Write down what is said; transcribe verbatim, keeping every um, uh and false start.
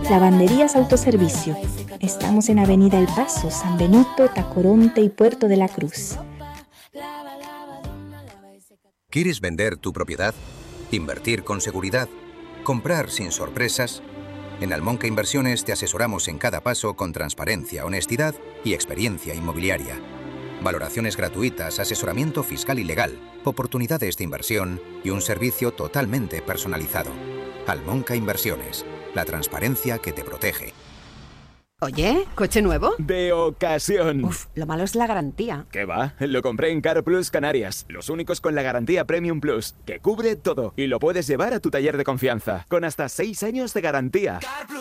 Lavanderías Autoservicio. Estamos en Avenida El Paso, San Benito, Tacoronte y Puerto de la Cruz. ¿Quieres vender tu propiedad? ¿Invertir con seguridad? ¿Comprar sin sorpresas? En Almonca Inversiones te asesoramos en cada paso con transparencia, honestidad y experiencia inmobiliaria. Valoraciones gratuitas, asesoramiento fiscal y legal, oportunidades de inversión y un servicio totalmente personalizado. Almonca Inversiones, la transparencia que te protege. Oye, ¿coche nuevo? De ocasión. Uf, lo malo es la garantía. ¿Qué va? Lo compré en Car Plus Canarias. Los únicos con la garantía Premium Plus, que cubre todo. Y lo puedes llevar a tu taller de confianza, con hasta seis años de garantía.